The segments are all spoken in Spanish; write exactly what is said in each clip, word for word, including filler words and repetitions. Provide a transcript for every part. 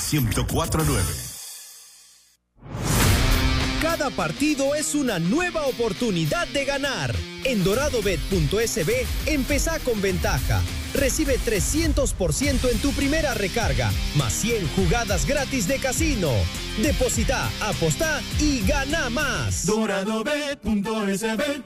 ciento cuatro punto nueve. Cada partido es una nueva oportunidad de ganar. En doradobet punto es be, empezá con ventaja. Recibe trescientos por ciento en tu primera recarga, más cien jugadas gratis de casino. Depositá, apostá y gana más. doradobet punto es be.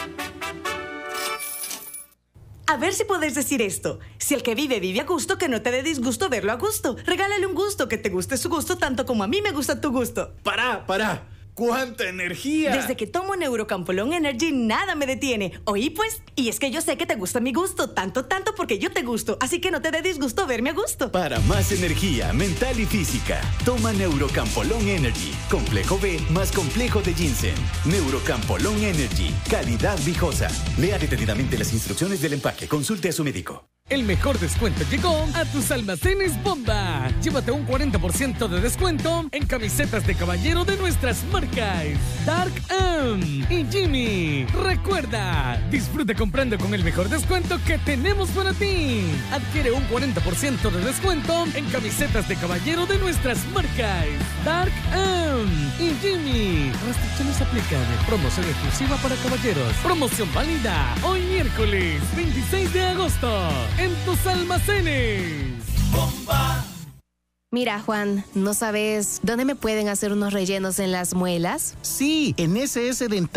A ver si puedes decir esto. Si el que vive vive a gusto, que no te dé disgusto verlo a gusto. Regálale un gusto, que te guste su gusto tanto como a mí me gusta tu gusto. ¡Pará, pará! ¡Cuánta energía! Desde que tomo Neurocampolón Energy, nada me detiene. ¿Oí pues? Y es que yo sé que te gusta mi gusto, tanto, tanto porque yo te gusto. Así que no te dé disgusto verme a gusto. Para más energía mental y física, toma Neurocampolón Energy. Complejo B más complejo de ginseng. Neurocampolón Energy. Calidad viejosa. Lea detenidamente las instrucciones del empaque. Consulte a su médico. El mejor descuento llegó a tus almacenes Bomba. Llévate un cuarenta por ciento de descuento en camisetas de caballero de nuestras marcas Dark M y Jimmy. Recuerda, disfruta comprando con el mejor descuento que tenemos para ti. Adquiere un cuarenta por ciento de descuento en camisetas de caballero de nuestras marcas Dark M y Jimmy. Restricciones aplican. Promoción exclusiva para caballeros. Promoción válida hoy miércoles veintiséis de agosto. En tus almacenes. ¡Bomba! Mira, Juan, ¿no sabes dónde me pueden hacer unos rellenos en las muelas? Sí, en S S Dental.